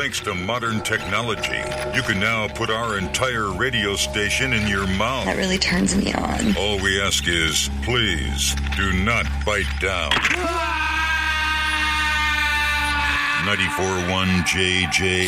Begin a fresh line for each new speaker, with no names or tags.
Thanks to modern technology, you can now put our entire radio station in your mouth.
That really turns me on.
All we ask is, please, do not bite down. 94.1 JJ